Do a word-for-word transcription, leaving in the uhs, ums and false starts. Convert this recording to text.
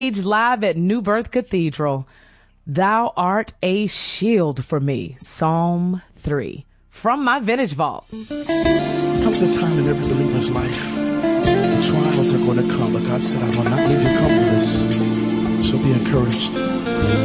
live at New Birth Cathedral. Thou art a shield for me. Psalm three. From my Vintage Vault. Comes a time in every believer's life. Trials are going to come, but God said, I will not leave you comfortless. So be encouraged.